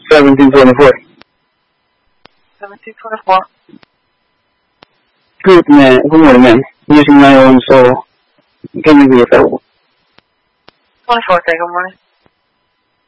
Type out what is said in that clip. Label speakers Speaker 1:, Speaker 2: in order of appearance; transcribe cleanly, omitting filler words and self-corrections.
Speaker 1: 1724.
Speaker 2: 1724.
Speaker 1: Good morning, ma'am. Using my own, so can we be available?
Speaker 2: 24, okay, good morning.